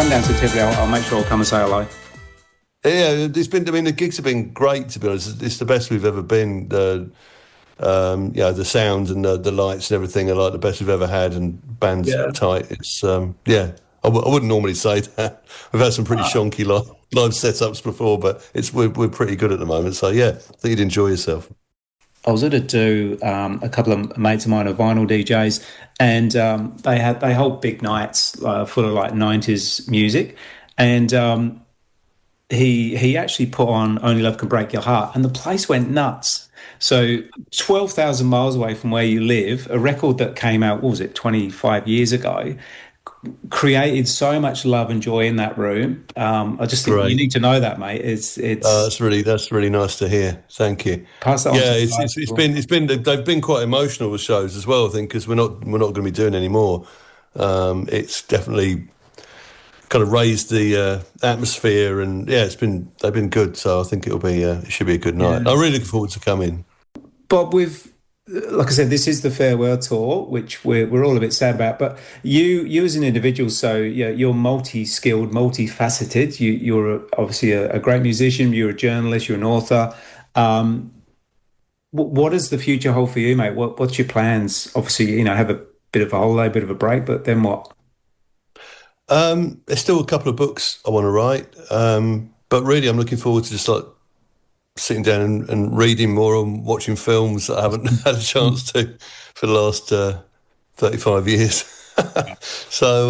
come down to Tivoli, I'll make sure I'll come and say hello. Yeah, it's been. I mean, the gigs have been great. To be honest, it's the best we've ever been. The sound and the lights and everything are like the best we've ever had, and band's tight. It's I wouldn't normally say that. We've had some pretty shonky live setups before, but we're pretty good at the moment. So yeah, I think you'd enjoy yourself. I was at a do a couple of mates of mine are vinyl DJs, and they hold big nights full of like 90s music, and he actually put on Only Love Can Break Your Heart, and the place went nuts. So 12,000 miles away from where you live, a record that came out, what was it, 25 years ago, created so much love and joy in that room. I just think you need to know that, mate. It's that's really nice to hear. Thank you. Pass that on. Yeah, it's been they've been quite emotional with shows as well. I think because we're not going to be doing any more. It's definitely kind of raised the atmosphere, and they've been good. So I think it should be a good night. I'm really looking forward to coming. Bob, like I said, this is the farewell tour, which we're all a bit sad about. But you as an individual, so you're multi-skilled, multifaceted. You're obviously a great musician. You're a journalist. You're an author. What does the future hold for you, mate? What's your plans? Obviously, have a bit of a holiday, a bit of a break, but then what? There's still a couple of books I want to write, but really I'm looking forward to just like sitting down and reading more and watching films that I haven't had a chance to for the last 35 years. So